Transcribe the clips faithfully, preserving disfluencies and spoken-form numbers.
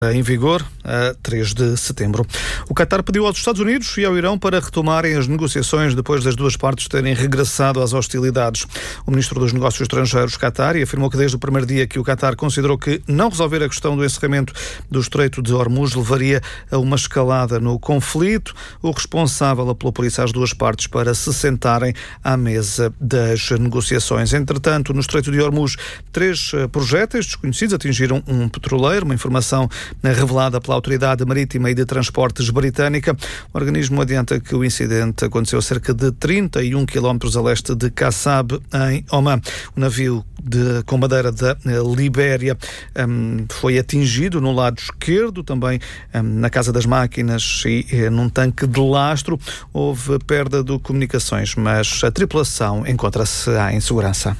Em vigor a três de setembro. O Qatar pediu aos Estados Unidos e ao Irão para retomarem as negociações depois das duas partes terem regressado às hostilidades. O ministro dos Negócios Estrangeiros qatari afirmou que desde o primeiro dia que o Qatar considerou que não resolver a questão do encerramento do Estreito de Hormuz levaria a uma escalada no conflito. O responsável apelou por isso às duas partes para se sentarem à mesa das negociações. Entretanto, no Estreito de Hormuz, três projéteis desconhecidos atingiram um petroleiro, uma informação revelada pela Autoridade Marítima e de Transportes britânica. O organismo adianta que o incidente aconteceu a cerca de trinta e um quilómetros a leste de Qassab, em Oman. O navio de, com bandeira da Libéria um, foi atingido no lado esquerdo, também um, na Casa das Máquinas e eh, num tanque de lastro. Houve perda de comunicações, mas a tripulação encontra-se em segurança.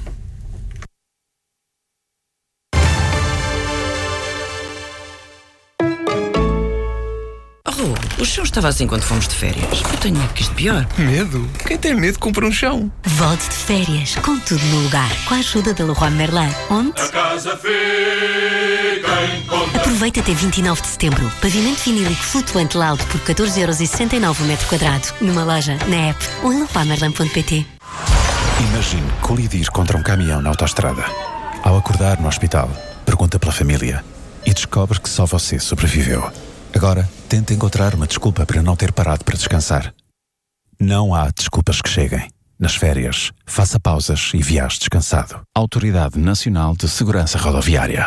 O chão estava assim quando fomos de férias. Eu tenho medo que isto pior. Medo? Quem tem medo compra um chão. Volte de férias com tudo no lugar, com a ajuda da Leroy Merlin. Onde? A casa fica em conta. Aproveita até vinte e nove de setembro. Pavimento vinílico flutuante Loud por catorze euros e sessenta e nove o metro quadrado. Numa loja, na app ou em leroy merlin ponto pt. Imagine colidir contra um caminhão na autoestrada. Ao acordar no hospital, pergunta pela família e descobre que só você sobreviveu. Agora, tente encontrar uma desculpa para não ter parado para descansar. Não há desculpas que cheguem. Nas férias, faça pausas e viaje descansado. Autoridade Nacional de Segurança Rodoviária.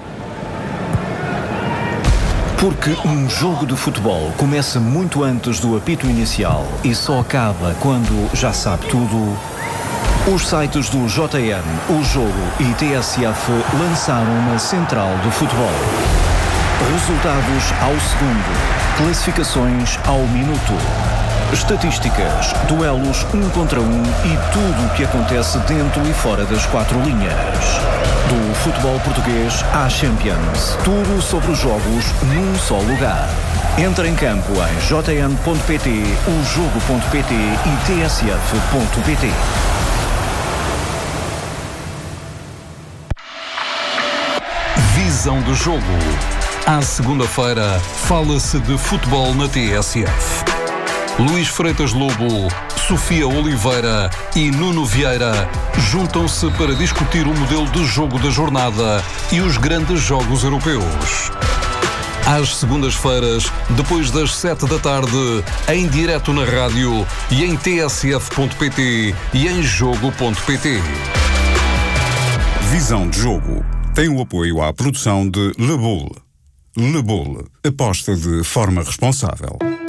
Porque um jogo de futebol começa muito antes do apito inicial e só acaba quando já sabe tudo, os sites do J N, O Jogo e T S F lançaram uma central do futebol. Resultados ao segundo, classificações ao minuto, estatísticas, duelos um contra um e tudo o que acontece dentro e fora das quatro linhas. Do futebol português à Champions, tudo sobre os jogos num só lugar. Entre em campo em j n ponto p t, o jogo ponto p t e t s f ponto p t. Visão do jogo. À segunda-feira, fala-se de futebol na T S F. Luís Freitas Lobo, Sofia Oliveira e Nuno Vieira juntam-se para discutir o modelo de jogo da jornada e os grandes jogos europeus. Às segundas-feiras, depois das sete da tarde, em direto na rádio e em t s f ponto p t e em jogo ponto p t. Visão de jogo tem o apoio à produção de Le Boule. Le Boule, aposta de forma responsável.